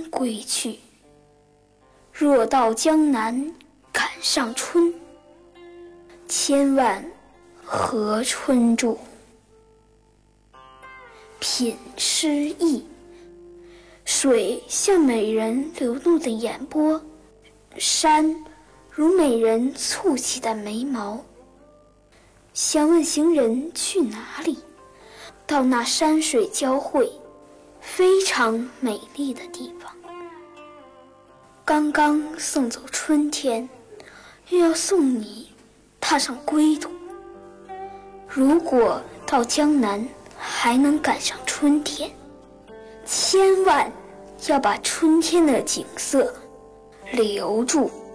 归去。若到江南赶上春，千万和春住。品诗意，水像美人流露的眼波，山如美人蹙起的眉毛。想问行人去哪里？到那山水交汇非常美丽的地方。刚刚送走春天，又要送你踏上归途。如果到江南还能赶上春天，千万要把春天的景色留住。